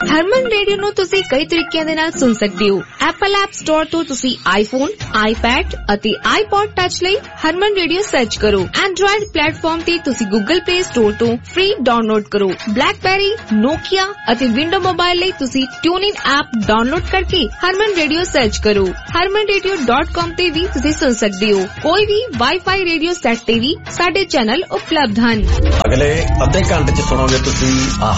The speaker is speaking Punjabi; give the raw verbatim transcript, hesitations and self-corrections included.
ਹਰਮਨ ਰੇਡੀਓ ਨੂੰ ਤੁਸੀਂ ਕਈ ਤਰੀਕਿਆਂ ਦੇ ਨਾਲ ਸੁਣ ਸਕਦੇ ਹੋ। ਐਪਲ ਐਪ ਸਟੋਰ ਤੋਂ ਤੁਸੀਂ ਆਈਫੋਨ, ਆਈਪੈਡ ਅਤੇ ਆਈਪੌਡ ਟੱਚ ਲਈ ਹਰਮਨ ਰੇਡੀਓ ਸਰਚ ਕਰੋ। ਐਂਡਰੋਇਡ ਪਲੇਟਫਾਰਮ ਤੇ ਤੁਸੀਂ ਗੂਗਲ ਪਲੇ ਸਟੋਰ ਤੋਂ ਫ੍ਰੀ ਡਾਊਨਲੋਡ ਕਰੋ। ਬਲੈਕਬੈਰੀ, ਨੋਕੀਆ ਅਤੇ ਵਿੰਡੋ ਮੋਬਾਈਲ ਲਈ ਤੁਸੀਂ ਟਿਊਨਇਨ ਐਪ ਡਾਊਨਲੋਡ ਕਰਕੇ ਹਰਮਨ ਰੇਡੀਓ ਸਰਚ ਕਰੋ। ਹਰਮਨ ਰੇਡੀਓ ਡਾਟ ਕਾਮ ਤੇ ਵੀ ਤੁਸੀਂ ਸੁਣ ਸਕਦੇ ਹੋ। ਕੋਈ ਵੀ ਵਾਈਫਾਈ ਰੇਡੀਓ ਸੈੱਟ ਤੇ ਵੀ ਸਾਡੇ ਚੈਨਲ ਉਪਲਬਧ ਹਨ। ਅਗਲੇ ਅੱਧੇ ਘੰਟੇ ਚ ਸੁਣੋਗੇ ਤੁਸੀਂ